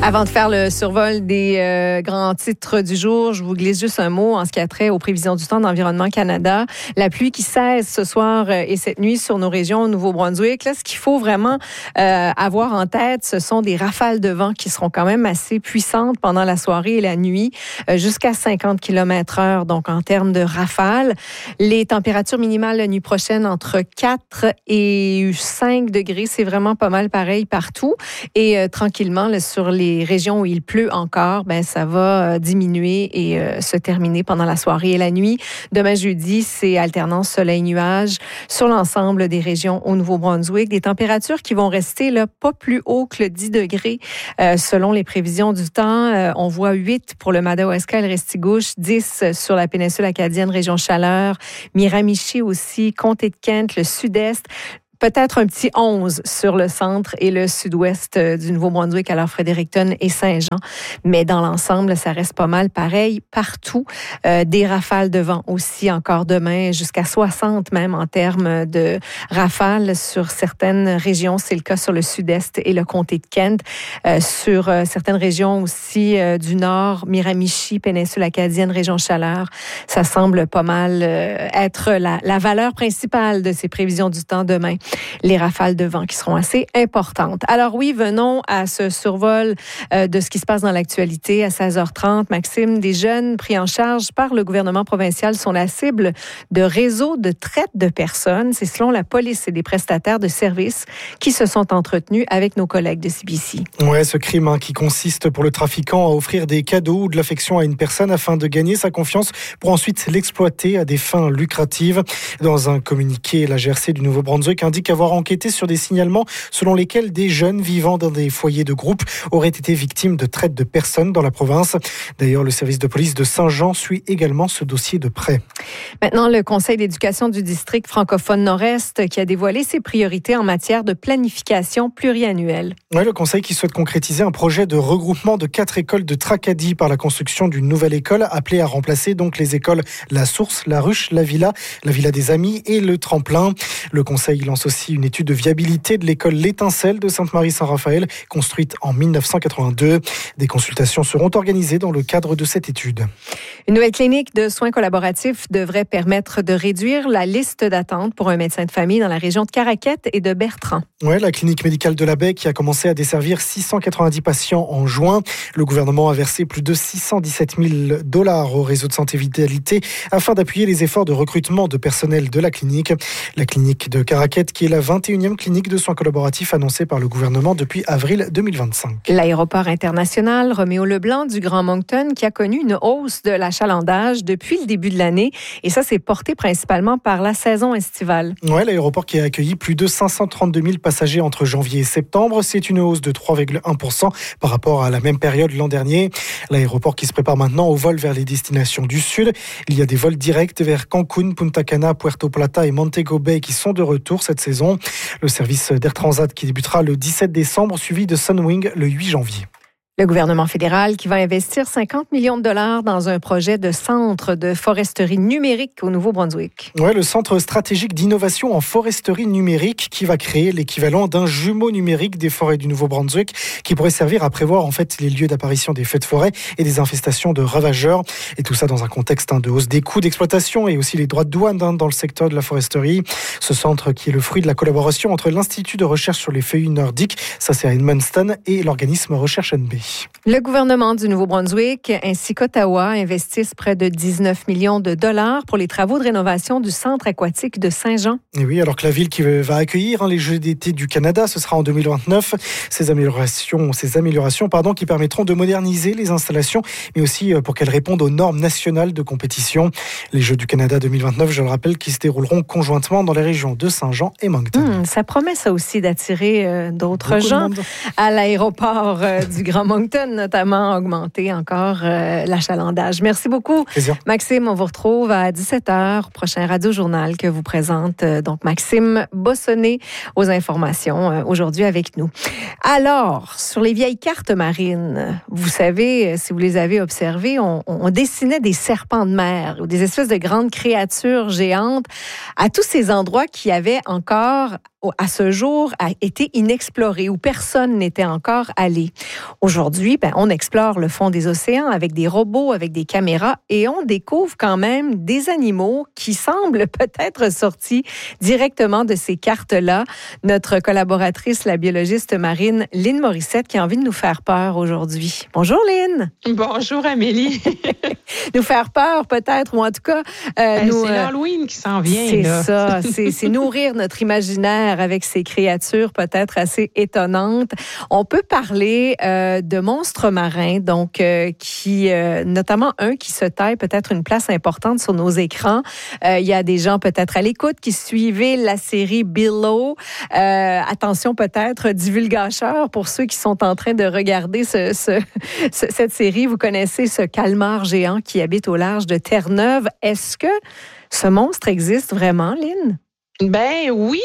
Avant de faire le survol des grands titres du jour, je vous glisse juste un mot en ce qui a trait aux prévisions du temps d'Environnement Canada. La pluie qui cesse ce soir et cette nuit sur nos régions au Nouveau-Brunswick. Là, ce qu'il faut vraiment avoir en tête, ce sont des rafales de vent qui seront quand même assez puissantes pendant la soirée et la nuit, jusqu'à 50 km/h. Donc, en termes de rafales, les températures minimales la nuit prochaine entre 4 et 5 degrés. C'est vraiment pas mal pareil partout. Et tranquillement, là, sur les régions où il pleut encore, ça va diminuer et se terminer pendant la soirée et la nuit. Demain jeudi, c'est alternance soleil-nuage sur l'ensemble des régions au Nouveau-Brunswick. Des températures qui vont rester là, pas plus haut que le 10 degrés selon les prévisions du temps. On voit 8 pour le Madawaska et le Restigouche, 10 sur la péninsule acadienne, région Chaleur, Miramichi aussi, Comté de Kent, le sud-est. Peut-être un petit 11 sur le centre et le sud-ouest du Nouveau-Brunswick, alors Fredericton et Saint-Jean. Mais dans l'ensemble, ça reste pas mal pareil partout. Des rafales de vent aussi encore demain, jusqu'à 60 même en termes de rafales sur certaines régions. C'est le cas sur le sud-est et le comté de Kent. Sur certaines régions aussi du nord, Miramichi, péninsule acadienne, région Chaleur. Ça semble pas mal être la valeur principale de ces prévisions du temps demain. Les rafales de vent qui seront assez importantes. Alors oui, venons à ce survol de ce qui se passe dans l'actualité à 16h30. Maxime, des jeunes pris en charge par le gouvernement provincial sont la cible de réseaux de traite de personnes. C'est selon la police et des prestataires de services qui se sont entretenus avec nos collègues de CBC. Ouais, ce crime qui consiste pour le trafiquant à offrir des cadeaux ou de l'affection à une personne afin de gagner sa confiance pour ensuite l'exploiter à des fins lucratives. Dans un communiqué, la GRC du Nouveau-Brunswick indique avoir enquêté sur des signalements selon lesquels des jeunes vivant dans des foyers de groupe auraient été victimes de traite de personnes dans la province. D'ailleurs, le service de police de Saint-Jean suit également ce dossier de près. Maintenant, le Conseil d'éducation du district francophone Nord-Est qui a dévoilé ses priorités en matière de planification pluriannuelle. Oui, le Conseil qui souhaite concrétiser un projet de regroupement de 4 écoles de Tracadie par la construction d'une nouvelle école appelée à remplacer donc les écoles La Source, La Ruche, La Villa des Amis et le Tremplin. Le Conseil lance aussi une étude de viabilité de l'école L'Étincelle de Sainte-Marie-Saint-Raphaël, construite en 1982. Des consultations seront organisées dans le cadre de cette étude. Une nouvelle clinique de soins collaboratifs devrait permettre de réduire la liste d'attente pour un médecin de famille dans la région de Caraquette et de Bertrand. Oui, la clinique médicale de la Baie qui a commencé à desservir 690 patients en juin. Le gouvernement a versé plus de 617 000 $ au réseau de santé vitalité afin d'appuyer les efforts de recrutement de personnel de la clinique. La clinique de Caraquette qui est la 21e clinique de soins collaboratifs annoncée par le gouvernement depuis avril 2025. L'aéroport international Roméo-Leblanc du Grand Moncton qui a connu une hausse de l'achalandage depuis le début de l'année et ça s'est porté principalement par la saison estivale. Oui, l'aéroport qui a accueilli plus de 532 000 passagers entre janvier et septembre, c'est une hausse de 3,1% par rapport à la même période l'an dernier. L'aéroport qui se prépare maintenant au vol vers les destinations du sud. Il y a des vols directs vers Cancun, Punta Cana, Puerto Plata et Montego Bay qui sont de retour cette saison. Le service d'Air Transat qui débutera le 17 décembre, suivi de Sunwing le 8 janvier. Le gouvernement fédéral qui va investir 50 millions de dollars dans un projet de centre de foresterie numérique au Nouveau-Brunswick. Oui, le centre stratégique d'innovation en foresterie numérique qui va créer l'équivalent d'un jumeau numérique des forêts du Nouveau-Brunswick qui pourrait servir à prévoir en fait les lieux d'apparition des feux de forêt et des infestations de ravageurs. Et tout ça dans un contexte de hausse des coûts d'exploitation et aussi les droits de douane dans le secteur de la foresterie. Ce centre qui est le fruit de la collaboration entre l'Institut de recherche sur les feuillus nordiques, ça c'est à Edmundston, et l'organisme Recherche NB. Le gouvernement du Nouveau-Brunswick ainsi qu'Ottawa investissent près de 19 millions de dollars pour les travaux de rénovation du centre aquatique de Saint-Jean. Et oui, alors que la ville qui va accueillir les Jeux d'été du Canada, ce sera en 2029. Ces améliorations qui permettront de moderniser les installations, mais aussi pour qu'elles répondent aux normes nationales de compétition. Les Jeux du Canada 2029, je le rappelle, qui se dérouleront conjointement dans les régions de Saint-Jean et Moncton. Ça promet ça aussi d'attirer d'autres gens à l'aéroport du Grand Moncton, notamment augmenter encore l'achalandage. Merci beaucoup. Plaisir. Maxime, on vous retrouve à 17h, prochain Radio-Journal que vous présente donc Maxime Bossonnet aux informations aujourd'hui avec nous. Alors, sur les vieilles cartes marines, vous savez, si vous les avez observées, on dessinait des serpents de mer ou des espèces de grandes créatures géantes à tous ces endroits qui avaient encore à ce jour, a été inexploré, où personne n'était encore allé. Aujourd'hui, on explore le fond des océans avec des robots, avec des caméras, et on découvre quand même des animaux qui semblent peut-être sortis directement de ces cartes-là. Notre collaboratrice, la biologiste marine Lynn Morissette, qui a envie de nous faire peur aujourd'hui. Bonjour Lynn. Bonjour Amélie. Nous faire peur peut-être, ou en tout cas... c'est l'Halloween qui s'en vient. C'est ça, c'est nourrir notre imaginaire avec ces créatures peut-être assez étonnantes. On peut parler de monstres marins, donc qui, notamment un qui se taille peut-être une place importante sur nos écrans. Il y a des gens peut-être à l'écoute qui suivaient la série Below. Attention peut-être, divulgateurs, pour ceux qui sont en train de regarder cette série. Vous connaissez ce calmar géant qui habite au large de Terre-Neuve. Est-ce que ce monstre existe vraiment, Lynn? Ben oui!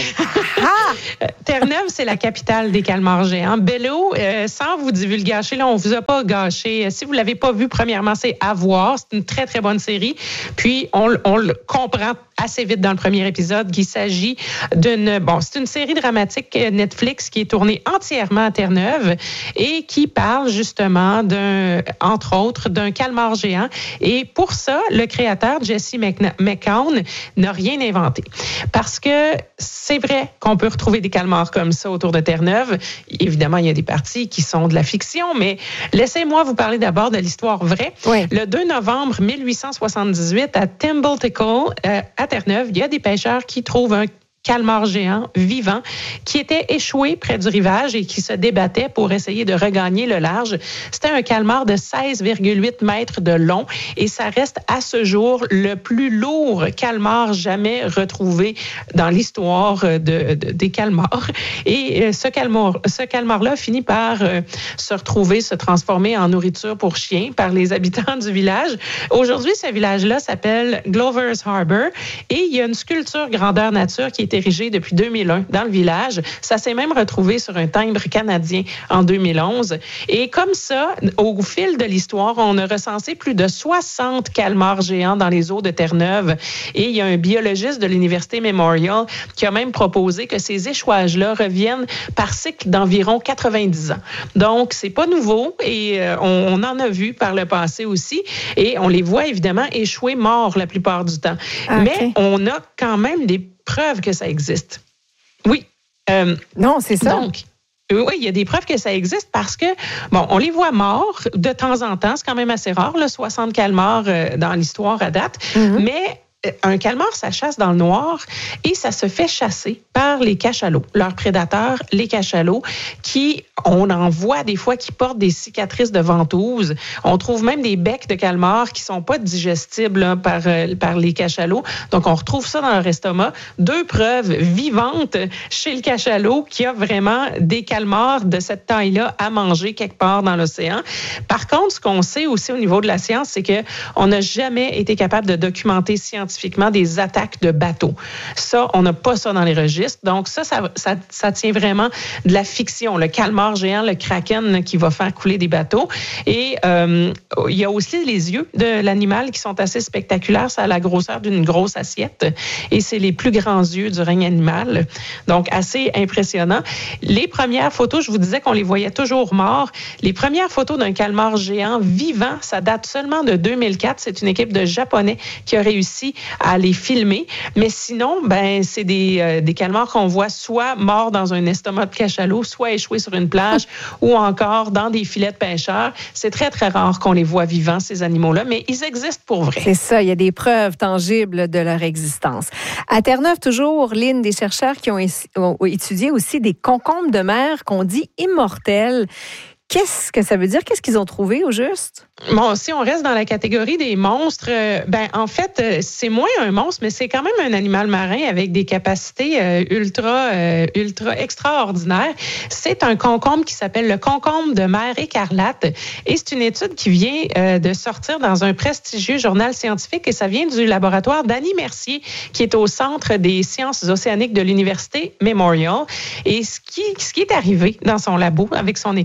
Terre-Neuve, c'est la capitale des calmars géants. Below, sans vous divulgacher, là, on vous a pas gâché. Si vous l'avez pas vu, premièrement, c'est à voir. C'est une très, très bonne série. Puis, on le comprend assez vite dans le premier épisode qu'il s'agit c'est une série dramatique Netflix qui est tournée entièrement à Terre-Neuve et qui parle justement entre autres, d'un calmar géant. Et pour ça, le créateur, Jesse McKeown, n'a rien inventé. Parce que c'est vrai qu'on peut retrouver des calmars comme ça autour de Terre-Neuve. Évidemment, il y a des parties qui sont de la fiction, mais laissez-moi vous parler d'abord de l'histoire vraie. Oui. Le 2 novembre 1878, à Timble-Tickle, à Terre-Neuve, il y a des pêcheurs qui trouvent un calmar géant vivant qui était échoué près du rivage et qui se débattait pour essayer de regagner le large. C'était un calmar de 16,8 mètres de long et ça reste à ce jour le plus lourd calmar jamais retrouvé dans l'histoire des calmars. Et ce calmar-là finit par se transformer en nourriture pour chiens par les habitants du village. Aujourd'hui, ce village-là s'appelle Glover's Harbor et il y a une sculpture grandeur nature qui est érigée depuis 2001 dans le village. Ça s'est même retrouvé sur un timbre canadien en 2011. Et comme ça, au fil de l'histoire, on a recensé plus de 60 calmars géants dans les eaux de Terre-Neuve. Et il y a un biologiste de l'Université Memorial qui a même proposé que ces échouages-là reviennent par cycle d'environ 90 ans. Donc, c'est pas nouveau et on en a vu par le passé aussi. Et on les voit évidemment échouer morts la plupart du temps. Okay. Mais on a quand même des preuves que ça existe. Oui. Non, c'est ça. Donc, oui, il y a des preuves que ça existe parce que, on les voit morts de temps en temps. C'est quand même assez rare, 60 calmars dans l'histoire à date. Mm-hmm. Mais un calmar, ça chasse dans le noir et ça se fait chasser par les cachalots, leurs prédateurs, les cachalots, on en voit des fois qui portent des cicatrices de ventouse. On trouve même des becs de calmar qui sont pas digestibles par les cachalots. Donc, on retrouve ça dans leur estomac. 2 preuves vivantes chez le cachalot qu'il y a vraiment des calmars de cette taille-là à manger quelque part dans l'océan. Par contre, ce qu'on sait aussi au niveau de la science, c'est que on n'a jamais été capable de documenter scientifiquement des attaques de bateaux. Ça, on n'a pas ça dans les registres. Donc, ça tient vraiment de la fiction. Le calmar géant, le kraken qui va faire couler des bateaux. Et il y a aussi les yeux de l'animal qui sont assez spectaculaires. Ça a la grosseur d'une grosse assiette. Et c'est les plus grands yeux du règne animal. Donc, assez impressionnant. Les premières photos, je vous disais qu'on les voyait toujours morts. Les premières photos d'un calmar géant vivant, ça date seulement de 2004. C'est une équipe de Japonais qui a réussi à les filmer. Mais sinon, c'est des calmars qu'on voit soit morts dans un estomac de cachalot, soit échoués sur une plage ou encore dans des filets de pêcheurs. C'est très, très rare qu'on les voit vivants, ces animaux-là, mais ils existent pour vrai. C'est ça, il y a des preuves tangibles de leur existence. À Terre-Neuve, toujours, Lynn, des chercheurs qui ont étudié aussi des concombres de mer qu'on dit immortels. Qu'est-ce que ça veut dire? Qu'est-ce qu'ils ont trouvé au juste? Si on reste dans la catégorie des monstres, en fait, c'est moins un monstre, mais c'est quand même un animal marin avec des capacités ultra extraordinaires. C'est un concombre qui s'appelle le concombre de mer écarlate et c'est une étude qui vient de sortir dans un prestigieux journal scientifique et ça vient du laboratoire d'Annie Mercier qui est au Centre des sciences océaniques de l'Université Memorial. Et ce qui est arrivé dans son labo avec son équipe, c'est qu'ils ont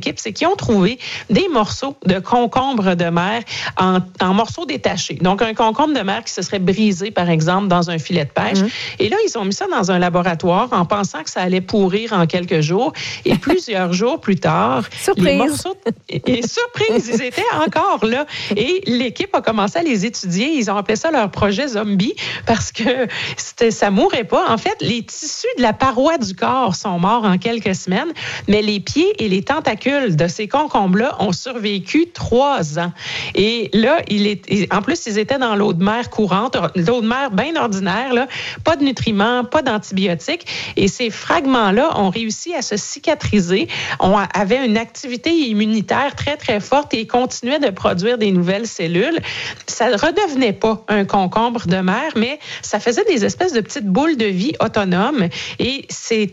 ont trouvé des morceaux de concombre de mer en morceaux détachés. Donc, un concombre de mer qui se serait brisé, par exemple, dans un filet de pêche. Et là, ils ont mis ça dans un laboratoire en pensant que ça allait pourrir en quelques jours. Et plusieurs jours plus tard, les morceaux... Et surprise, ils étaient encore là. Et l'équipe a commencé à les étudier. Ils ont appelé ça leur projet zombie parce que ça mourait pas. En fait, les tissus de la paroi du corps sont morts en quelques semaines, mais les pieds et les tentacules de ces concombres-là ont survécu 3 ans. Et là, en plus, ils étaient dans l'eau de mer courante, l'eau de mer bien ordinaire, là, pas de nutriments, pas d'antibiotiques. Et ces fragments-là ont réussi à se cicatriser, avaient une activité immunitaire très, très forte et continuaient de produire des nouvelles cellules. Ça ne redevenait pas un concombre de mer, mais ça faisait des espèces de petites boules de vie autonomes. Et c'est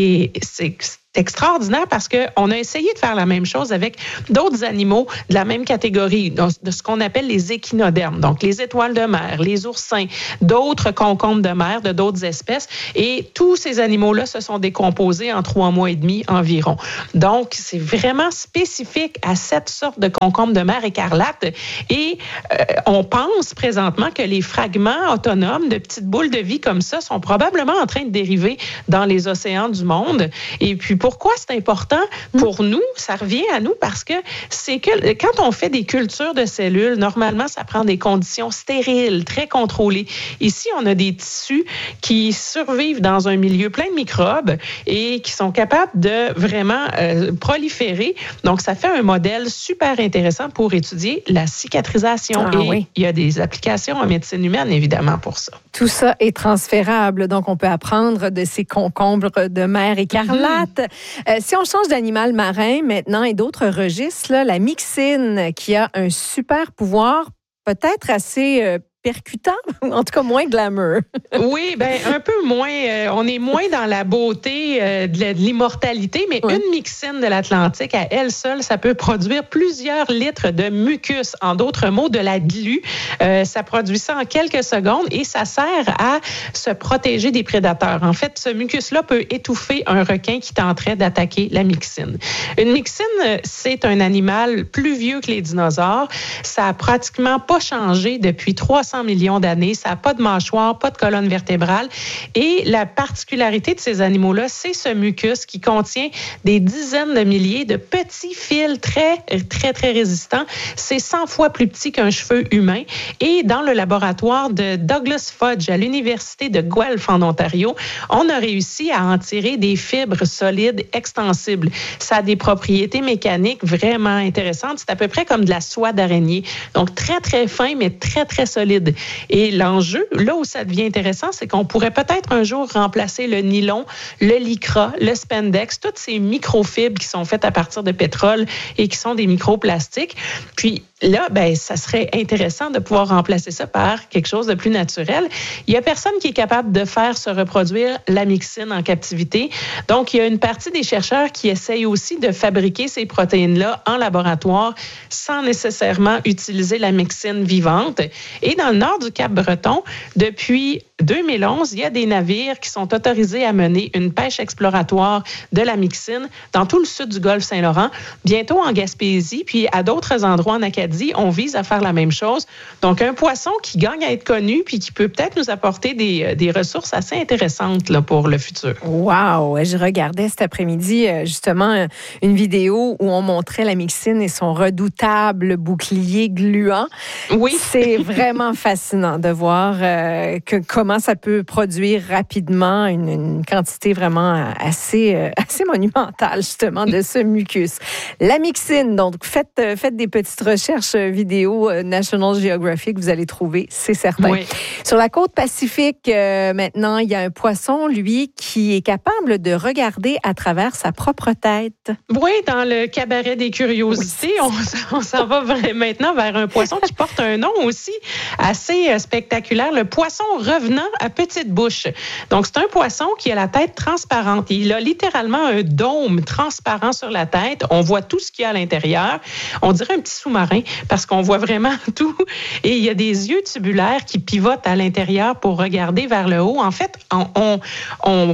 extraordinaire parce qu'on a essayé de faire la même chose avec d'autres animaux de la même catégorie, de ce qu'on appelle les échinodermes, donc les étoiles de mer, les oursins, d'autres concombres de mer de d'autres espèces. Et tous ces animaux-là se sont décomposés en 3 mois et demi environ. Donc, c'est vraiment spécifique à cette sorte de concombre de mer écarlate. Et on pense présentement que les fragments autonomes de petites boules de vie comme ça sont probablement en train de dériver dans les océans du monde. Et puis, pourquoi c'est important pour nous? Ça revient à nous parce que c'est que quand on fait des cultures de cellules, normalement, ça prend des conditions stériles, très contrôlées. Ici, on a des tissus qui survivent dans un milieu plein de microbes et qui sont capables de vraiment proliférer. Donc, ça fait un modèle super intéressant pour étudier la cicatrisation. Il y a des applications en médecine humaine, évidemment, pour ça. Tout ça est transférable. Donc, on peut apprendre de ces concombres de mer écarlate. Si on change d'animal marin maintenant et d'autres registres, là, la myxine qui a un super pouvoir, peut-être assez percutant, en tout cas moins glamour. Oui, un peu moins. On est moins dans la beauté de l'immortalité, mais une myxine de l'Atlantique, à elle seule, ça peut produire plusieurs litres de mucus. En d'autres mots, de la glu. Ça produit ça en quelques secondes et ça sert à se protéger des prédateurs. En fait, ce mucus-là peut étouffer un requin qui tenterait d'attaquer la myxine. Une myxine, c'est un animal plus vieux que les dinosaures. Ça a pratiquement pas changé depuis 300 millions d'années. Ça n'a pas de mâchoire, pas de colonne vertébrale. Et la particularité de ces animaux-là, c'est ce mucus qui contient des dizaines de milliers de petits fils très, très, très résistants. C'est 100 fois plus petit qu'un cheveu humain. Et dans le laboratoire de Douglas Fudge à l'Université de Guelph en Ontario, on a réussi à en tirer des fibres solides extensibles. Ça a des propriétés mécaniques vraiment intéressantes. C'est à peu près comme de la soie d'araignée. Donc, très, très fin, mais très, très solide. Et l'enjeu, là où ça devient intéressant, c'est qu'on pourrait peut-être un jour remplacer le nylon, le lycra, le spandex, toutes ces microfibres qui sont faites à partir de pétrole et qui sont des microplastiques. Puis là, ça serait intéressant de pouvoir remplacer ça par quelque chose de plus naturel. Il y a personne qui est capable de faire se reproduire la myxine en captivité. Donc, il y a une partie des chercheurs qui essayent aussi de fabriquer ces protéines-là en laboratoire sans nécessairement utiliser la myxine vivante. Et dans le nord du Cap-Breton, depuis 2011, il y a des navires qui sont autorisés à mener une pêche exploratoire de la myxine dans tout le sud du golfe Saint-Laurent, bientôt en Gaspésie, puis à d'autres endroits en Acadie. On vise à faire la même chose. Donc, un poisson qui gagne à être connu puis qui peut peut-être nous apporter des ressources assez intéressantes là, pour le futur. Wow! Je regardais cet après-midi justement une vidéo où on montrait la myxine et son redoutable bouclier gluant. Oui. C'est vraiment fascinant de voir comment ça peut produire rapidement une quantité vraiment assez monumentale, justement, de ce mucus. La myxine, donc, faites des petites recherches vidéo National Geographic, vous allez trouver, c'est certain. Oui. Sur la côte Pacifique, maintenant, il y a un poisson, lui, qui est capable de regarder à travers sa propre tête. Oui, dans le cabaret des curiosités, on s'en va maintenant vers un poisson qui porte un nom aussi assez spectaculaire, le poisson revenant à petite bouche. Donc, c'est un poisson qui a la tête transparente. Il a littéralement un dôme transparent sur la tête. On voit tout ce qu'il y a à l'intérieur. On dirait un petit sous-marin parce qu'on voit vraiment tout. Et il y a des yeux tubulaires qui pivotent à l'intérieur pour regarder vers le haut. En fait, on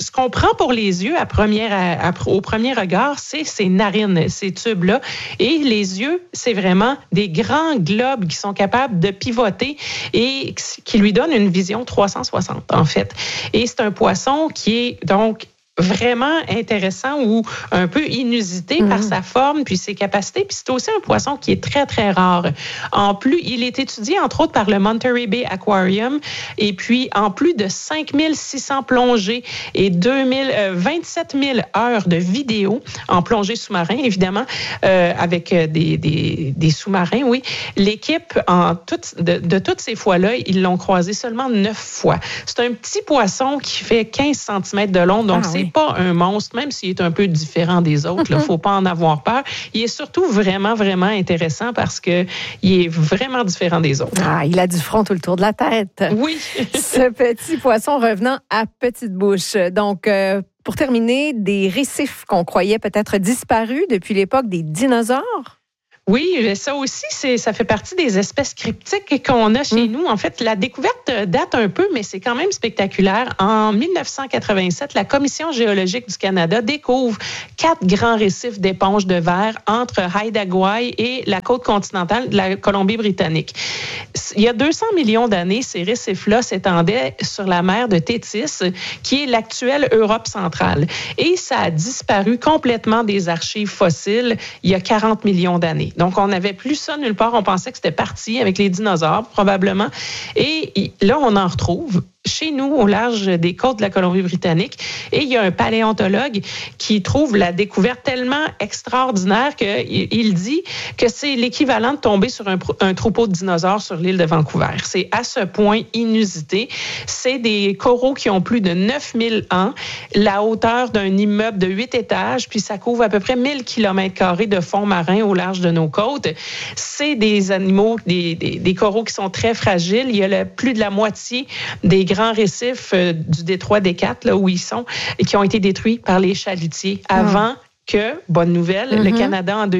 ce qu'on prend pour les yeux au premier regard, c'est ces narines, ces tubes-là. Et les yeux, c'est vraiment des grands globes qui sont capables de pivoter et qui lui donnent une vision 360, en fait. Et c'est un poisson qui est donc vraiment intéressant ou un peu inusité par sa forme puis ses capacités. Puis c'est aussi un poisson qui est très, très rare. En plus, il est étudié, entre autres, par le Monterey Bay Aquarium. Et puis, en plus de 5600 plongées et 27 000 heures de vidéos en plongée sous-marin, évidemment, avec des sous-marins, oui. L'équipe, de toutes ces fois-là, ils l'ont croisé seulement 9 fois. C'est un petit poisson qui fait 15 cm de long, donc c'est pas un monstre, même s'il est un peu différent des autres. Il ne faut pas en avoir peur. Il est surtout vraiment, vraiment intéressant parce qu'il est vraiment différent des autres. Ah, il a du front tout le tour de la tête. Oui. Ce petit poisson revenant à petite bouche. Donc, pour terminer, des récifs qu'on croyait peut-être disparus depuis l'époque des dinosaures. Oui, ça aussi, ça fait partie des espèces cryptiques qu'on a chez nous. En fait, la découverte date un peu, mais c'est quand même spectaculaire. En 1987, la Commission géologique du Canada découvre 4 grands récifs d'éponges de verre entre Haida Gwaii et la côte continentale de la Colombie-Britannique. Il y a 200 millions d'années, ces récifs-là s'étendaient sur la mer de Thétis, qui est l'actuelle Europe centrale. Et ça a disparu complètement des archives fossiles il y a 40 millions d'années. Donc, on n'avait plus ça nulle part. On pensait que c'était parti avec les dinosaures, probablement. Et là, on en retrouve chez nous, au large des côtes de la Colombie-Britannique. Et il y a un paléontologue qui trouve la découverte tellement extraordinaire qu'il dit que c'est l'équivalent de tomber sur un troupeau de dinosaures sur l'île de Vancouver. C'est à ce point inusité. C'est des coraux qui ont plus de 9000 ans, la hauteur d'un immeuble de 8 étages, puis ça couvre à peu près 1000 km² de fond marin au large de nos côtes. C'est des animaux, des coraux qui sont très fragiles. Il y a plus de la moitié des grands récifs du détroit d'Hécate, là où ils sont, et qui ont été détruits par les chalutiers avant que, bonne nouvelle, le Canada en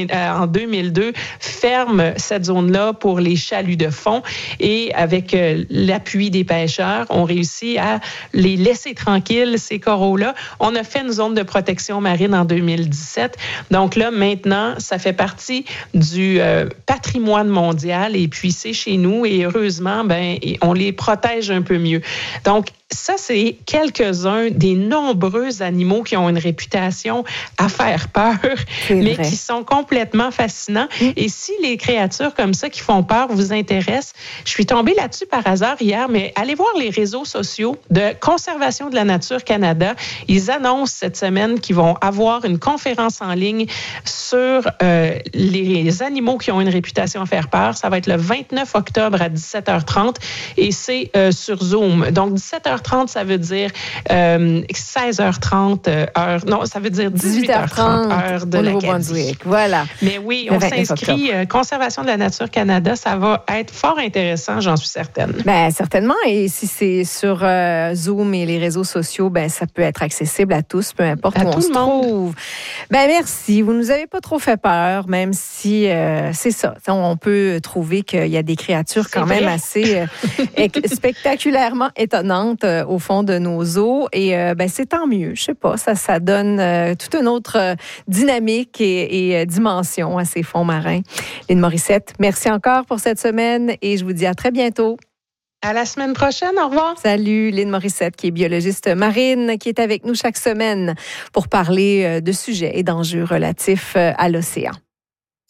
2002 ferme cette zone-là pour les chaluts de fond et avec l'appui des pêcheurs, on réussit à les laisser tranquilles, ces coraux-là. On a fait une zone de protection marine en 2017. Donc là, maintenant, ça fait partie du patrimoine mondial et puis c'est chez nous et heureusement, on les protège un peu mieux. Donc, ça, c'est quelques-uns des nombreux animaux qui ont une réputation à faire peur, mais qui sont complètement fascinants. Et si les créatures comme ça qui font peur vous intéressent, je suis tombée là-dessus par hasard hier, mais allez voir les réseaux sociaux de Conservation de la Nature Canada. Ils annoncent cette semaine qu'ils vont avoir une conférence en ligne sur les animaux qui ont une réputation à faire peur. Ça va être le 29 octobre à 17h30 et c'est sur Zoom. Donc, 17h30, ça veut dire 16h30 heure. Non, ça veut dire 18h30 heure de l'Acadie. Voilà. Mais oui, on s'inscrit. Conservation de la Nature Canada, ça va être fort intéressant, j'en suis certaine. Bien, certainement. Et si c'est sur Zoom et les réseaux sociaux, ça peut être accessible à tous, peu importe où on se trouve. Merci. Vous nous avez pas trop fait peur, même si c'est ça. On peut trouver qu'il y a des créatures quand même assez spectaculairement étonnantes au fond de nos eaux. Et c'est tant mieux. Je sais pas, ça donne toute une autre dynamique et dimension à ces fonds marins. Lynne Morissette, merci encore pour cette semaine et je vous dis à très bientôt. À la semaine prochaine. Au revoir. Salut, Lynne Morissette, qui est biologiste marine, qui est avec nous chaque semaine pour parler de sujets et d'enjeux relatifs à l'océan.